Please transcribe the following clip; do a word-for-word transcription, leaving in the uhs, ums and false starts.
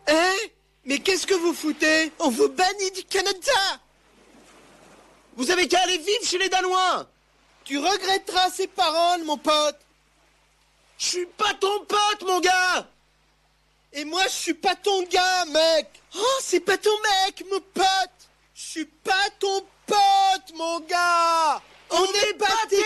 Hein? Mais qu'est-ce que vous foutez? On vous bannit du Canada! Vous avez qu'à aller vivre chez les Danois! Tu regretteras ces paroles, mon pote! Je suis pas ton pote, mon gars! Et moi, je suis pas ton gars, mec! Oh, c'est pas ton mec, mon pote! Je suis pas ton pote, mon gars! On n'est pas tes